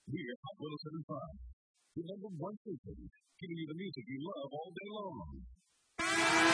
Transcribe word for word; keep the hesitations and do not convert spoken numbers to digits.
We're Hot one oh seven point five, the number one station, giving you the music you love all day long.